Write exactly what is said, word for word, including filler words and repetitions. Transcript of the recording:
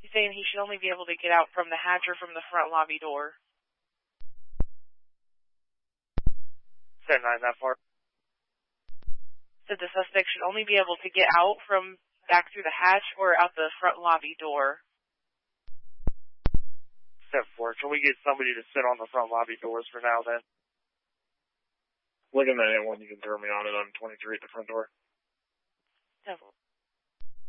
He's saying he should only be able to get out from the hatch or from the front lobby door. ten nine, that far. Said the suspect should only be able to get out from back through the hatch or out the front lobby door. Step four, can we get somebody to sit on the front lobby doors for now then? Look at that one, you can throw me on it on twenty-three at the front door. Devil.